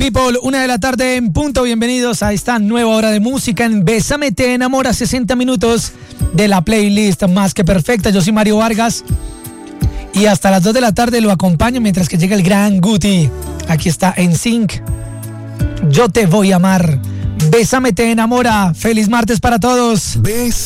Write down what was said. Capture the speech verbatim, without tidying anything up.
people, una de la tarde en punto. Bienvenidos a esta nueva hora de música en Bésame Te Enamora, sesenta minutos de la playlist más que perfecta. Yo soy Mario Vargas y hasta las dos de la tarde lo acompaño mientras que llega el gran Guti. Aquí está en Sync. Yo te voy a amar. Bésame Te Enamora. Feliz martes para todos. Bes